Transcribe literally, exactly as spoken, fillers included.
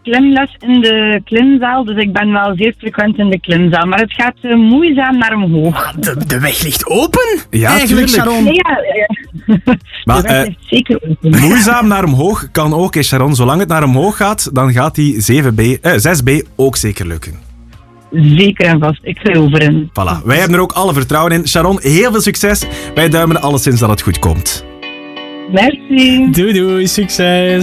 klimles in de klimzaal, dus ik ben wel zeer frequent in de klimzaal. Maar het gaat uh, moeizaam naar omhoog. De, de weg ligt open? Ja, Eigenlijk, tuurlijk. Sharon. Nee, ja, ja. Maar, de weg uh, ligt zeker open. Moeizaam naar omhoog kan ook, hè, Sharon. Zolang het naar omhoog gaat, dan gaat die zeven B, eh, zes B ook zeker lukken. Zeker en vast, ik geloof erin. Voilà, wij hebben er ook alle vertrouwen in. Sharon, heel veel succes. Wij duimen alleszins dat het goed komt. Merci. Doei doei, succes.